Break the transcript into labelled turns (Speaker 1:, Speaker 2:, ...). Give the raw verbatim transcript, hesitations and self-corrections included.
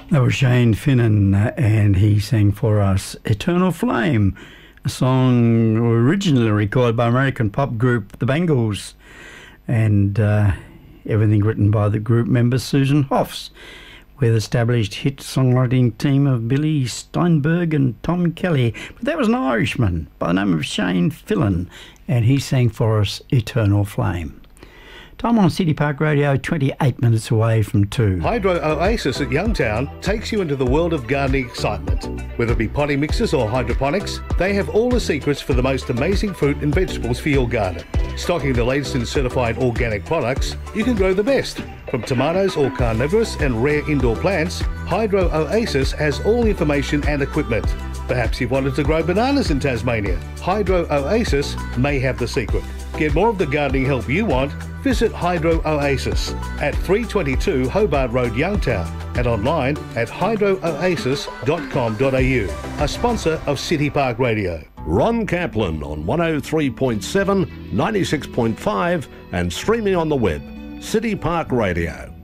Speaker 1: That was Shane Finnan, uh, and he sang for us Eternal Flame, a song originally recorded by American pop group The Bangles, and uh, everything written by the group member Susan Hoffs, with established hit songwriting team of Billy Steinberg and Tom Kelly. But that was an Irishman by the name of Shane Finnan, and he sang for us Eternal Flame. Time on City Park Radio, twenty-eight minutes away from two.
Speaker 2: Hydro Oasis at Youngtown takes you into the world of gardening excitement. Whether it be potting mixes or hydroponics, they have all the secrets for the most amazing fruit and vegetables for your garden. Stocking the latest in certified organic products, you can grow the best. From tomatoes or carnivorous and rare indoor plants, Hydro Oasis has all the information and equipment. Perhaps you've wanted to grow bananas in Tasmania. Hydro Oasis may have the secret. Get more of the gardening help you want, visit Hydro Oasis at three twenty-two Hobart Road, Youngtown, and online at hydro oasis dot com dot a u, a sponsor of City Park Radio.
Speaker 3: Ron Kaplan on one oh three point seven, ninety-six point five and streaming on the web. City Park Radio.